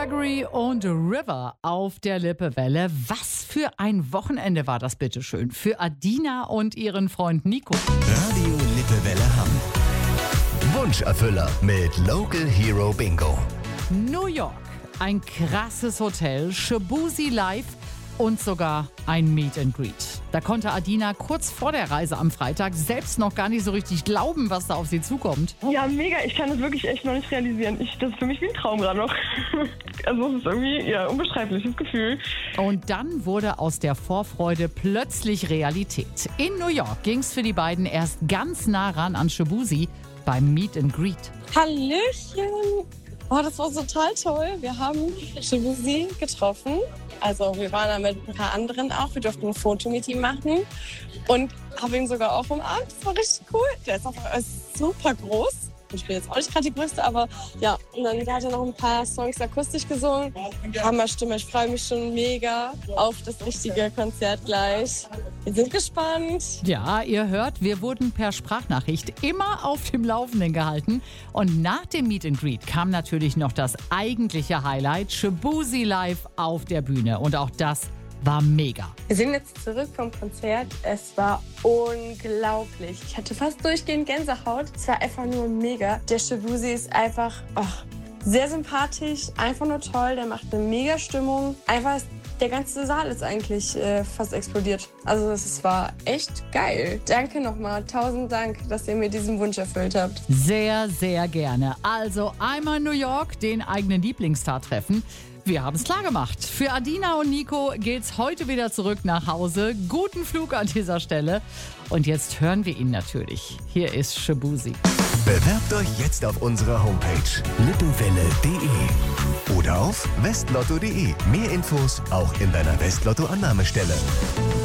Gregory und River auf der Lippewelle. Was für ein Wochenende war das bitteschön für Adina und ihren Freund Nico. Radio Lippewelle Hamm. Wunscherfüller mit Local Hero Bingo. New York, ein krasses Hotel, Shaboozey Live und sogar ein Meet and Greet. Da konnte Adina kurz vor der Reise am Freitag selbst noch gar nicht so richtig glauben, was da auf sie zukommt. Ja, mega. Ich kann das wirklich echt noch nicht realisieren. Das ist für mich wie ein Traum gerade noch. Also es ist irgendwie ein unbeschreibliches Gefühl. Und dann wurde aus der Vorfreude plötzlich Realität. In New York ging es für die beiden erst ganz nah ran an Shaboozey beim Meet and Greet. Hallöchen! Oh, das war total toll. Wir haben Shaboozey getroffen. Also wir waren da mit ein paar anderen auch. Wir durften ein Foto mit ihm machen und haben ihn sogar auch umarmt. Das war richtig cool. Der ist auch super groß. Ich bin jetzt auch nicht gerade die Größte, aber ja. Und dann hat er noch ein paar Songs akustisch gesungen. Hammerstimme. Ich freue mich schon mega auf das richtige Konzert gleich. Wir sind gespannt. Ja, ihr hört, wir wurden per Sprachnachricht immer auf dem Laufenden gehalten. Und nach dem Meet and Greet kam natürlich noch das eigentliche Highlight, Shaboozey Live auf der Bühne. Und auch das war mega. Wir sind jetzt zurück vom Konzert. Es war unglaublich. Ich hatte fast durchgehend Gänsehaut. Es war einfach nur mega. Der Shaboozey ist einfach sehr sympathisch, einfach nur toll. Der macht eine mega Stimmung. Einfach der ganze Saal ist eigentlich fast explodiert. Also es war echt geil. Danke nochmal. 1000 Dank, dass ihr mir diesen Wunsch erfüllt habt. Sehr, sehr gerne. Also einmal New York, den eigenen Lieblingsstar treffen. Wir haben es klar gemacht. Für Adina und Nico geht's heute wieder zurück nach Hause. Guten Flug an dieser Stelle. Und jetzt hören wir ihn natürlich. Hier ist Shaboozey. Bewerbt euch jetzt auf unserer Homepage lippewelle.de oder auf westlotto.de. Mehr Infos auch in deiner Westlotto-Annahmestelle.